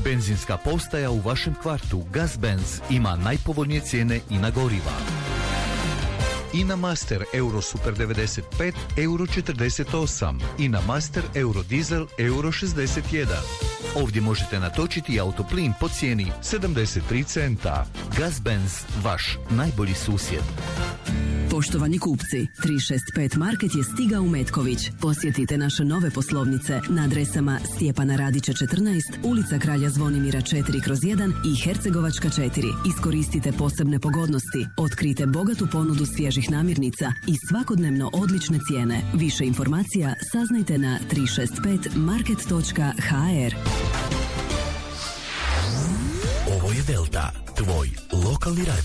Benzinska postaja u vašem kvartu Gazbenz ima najpovoljnije cijene i na goriva. INA Master Euro Super 95 Euro 48, INA Master Euro Diesel Euro 61. Ovdje možete natočiti autoplin po cijeni 73 centa. Gazbenz, vaš najbolji susjed. Poštovani kupci, 365 Market je stigao u Metković. Posjetite naše nove poslovnice na adresama Stjepana Radića 14, ulica Kralja Zvonimira 4/1 i Hercegovačka 4. Iskoristite posebne pogodnosti, otkrite bogatu ponudu svježih namirnica i svakodnevno odlične cijene. Više informacija saznajte na 365market.hr. Ovo je Delta, tvoj lokalni radio.